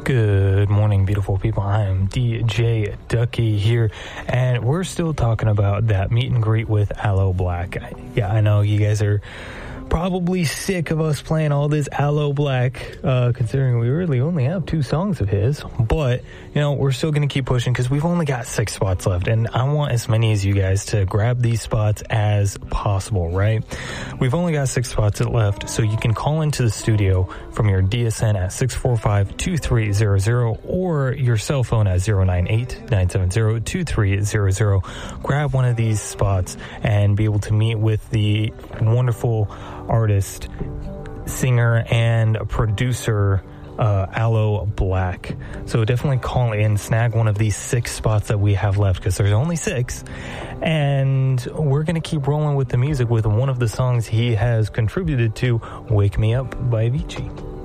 Good morning, beautiful people. I am DJ Ducky here, and we're still talking about that meet and greet with Aloe Blacc. Yeah, I know you guys are probably sick of us playing all this Aloe Blacc, considering we really only have 2 songs of his, but, you know, we're still going to keep pushing because we've only got 6 spots left, and I want as many as you guys to grab these spots as possible, right? We've only got 6 spots left, so you can call into the studio from your DSN at 645-2300 or your cell phone at 098-970-2300. Grab one of these spots and be able to meet with the wonderful artist, singer, and producer Aloe Blacc. So definitely call in, snag one of these 6 spots that we have left, because there's only 6, and we're gonna keep rolling with the music with one of the songs he has contributed to, Wake Me Up by Avicii.